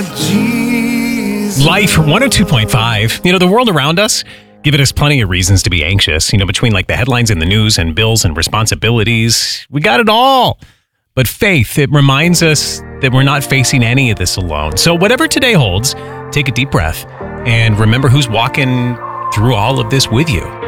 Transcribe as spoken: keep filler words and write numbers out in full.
Life one oh two point five. You know, the world around us, giving us plenty of reasons to be anxious. You know, between like the headlines in the news and bills and responsibilities, we got it all. But faith, it reminds us that we're not facing any of this alone. So whatever today holds, take a deep breath and remember who's walking through all of this with you.